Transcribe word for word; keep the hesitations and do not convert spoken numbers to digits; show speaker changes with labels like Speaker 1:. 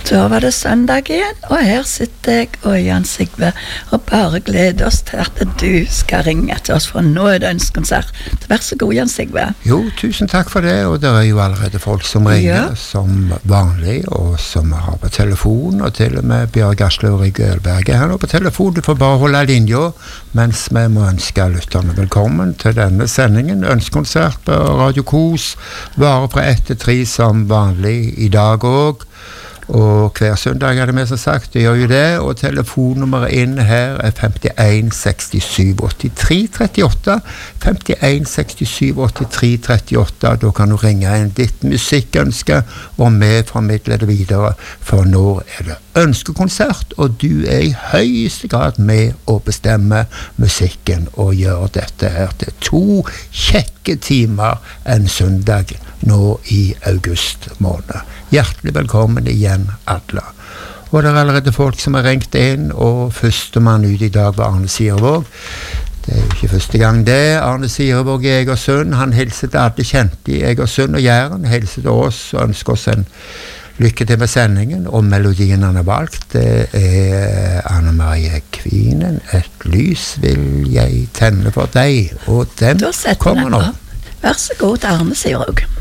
Speaker 1: Da var det søndag igjen, og her sitter jeg og Jan Sigve og bare gleder oss til at du skal ringe til oss, for nå er det ønskonsert. Vær så god, Jan Sigve.
Speaker 2: Jo, tusen takk for det, og det er jo allerede folk som ringer, ja. Som vanlig, og som har på telefon, og til og med Bjørg Asløv i Gølberget her nå på telefon. Du får bare holde linja, mens vi må ønske lytterne velkommen til denne sendingen. Ønskonsert på Radio Kos, varer fra ett til tre som vanlig i dag også. Og hver søndag er det med som sagt, det gjør jo det, og telefonnummeret inn her er femtien sekstisju åttitre trettiåtte, femtien sekstisju åttitre trettiåtte, da kan du ringe inn ditt musikkønske, og vi formidler det videre, for nå er det ønskekonsert, og du er i høyeste grad med å bestemme musikken, og gjør dette her til to kjekke timer en søndag nå i august måned. Hjertelig velkommen igjen, alle. Og det er allerede folk som har ringt inn, og første mann ut i dag var Arne Sirevåg. Det er jo ikke første gang det. Arne Sirevåg i Egersund, han hilser til alle kjente i Egersund og Jæren, hilser til oss og ønsker oss en lykke til med sendingen, og melodien han har valgt, det er Anne Marie Kvinen, Et lys vil jeg tenne for deg, og den kommer nå.
Speaker 1: Vær så god, Arne Sirevåg.